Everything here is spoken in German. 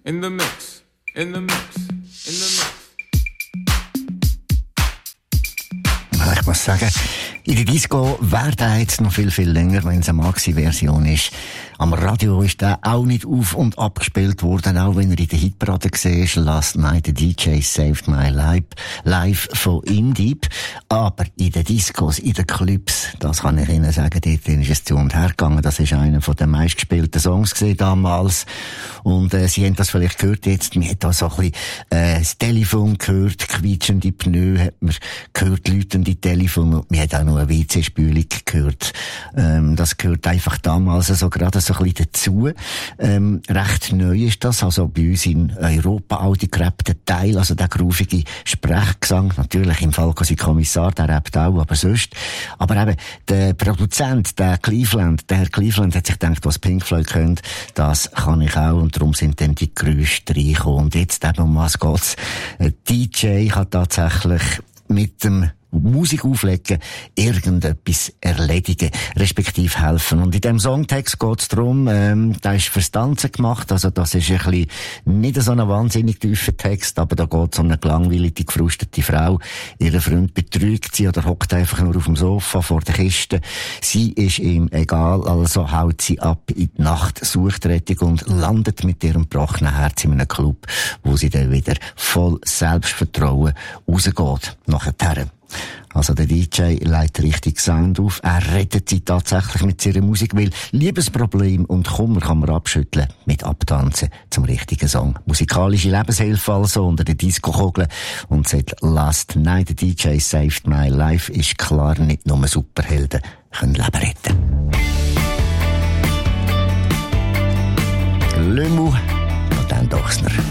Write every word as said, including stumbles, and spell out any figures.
In the mix, in the mix, in the mix. Ich muss sagen, in der Disco wäre der jetzt noch viel, viel länger, wenn es eine Maxi-Version ist. Am Radio ist der auch nicht auf- und abgespielt worden, auch wenn er in der Hitparade war. Last Night the D J Saved My Life, live von Indeep. Aber in den Discos, in den Clubs, das kann ich Ihnen sagen, dort ist es zu und her gegangen. Das ist einer der meistgespielten Songs gewesen damals. Und äh, Sie haben das vielleicht gehört jetzt. Man hat da so ein bisschen äh, das Telefon gehört, quietschende Pneu hat man gehört, läutende Telefon. Und man hat auch noch eine W C-Spülung gehört. Ähm, das gehört einfach damals so gerade so ein bisschen dazu. Ähm, recht neu ist das, also bei uns in Europa auch die gerappten Teil, also der groovige Sprechgesang, natürlich im Fall sein Kommissar, der rappt auch, aber sonst. Aber eben, der Produzent, der Cleveland, der Herr Cleveland hat sich gedacht, was Pink Floyd könnt, das kann ich auch, und darum sind dann die Geräusche reingekommen. Und jetzt eben, um was geht's? Ein D J hat tatsächlich mit dem Musik auflegen, irgendetwas erledigen, respektive helfen. Und in dem Songtext geht's darum, ähm, der ist fürs Tanzen gemacht, also das ist ein bisschen nicht so ein wahnsinnig tiefer Text, aber da geht's um eine gelangweilige, gefrustete Frau. Ihr Freund betrügt sie oder hockt einfach nur auf dem Sofa vor der Kiste. Sie ist ihm egal, also haut sie ab in die Nacht, sucht Rettung und landet mit ihrem gebrochenen Herz in einem Club, wo sie dann wieder voll Selbstvertrauen rausgeht. Nachher. Also der D J legt richtig Sound auf. Er rettet sie tatsächlich mit seiner Musik, weil Liebesproblem und Kummer kann man abschütteln mit Abtanzen zum richtigen Song. Musikalische Lebenshilfe also unter den Disco-Kugeln. Und seit Last Night the D J Saved My Life ist klar, nicht nur Superhelden können Leben retten. Le Mou und dann Dochsner.